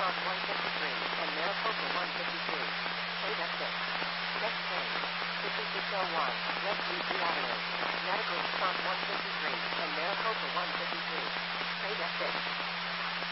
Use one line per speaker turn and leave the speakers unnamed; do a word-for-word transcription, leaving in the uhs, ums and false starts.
response one fifty-three, and Maricopa one fifty-two. Trade F six. Next train. fifty-six oh one, West Levy Avenue. Medical response one fifty-three, and Maricopa one fifty-two. Trade F six.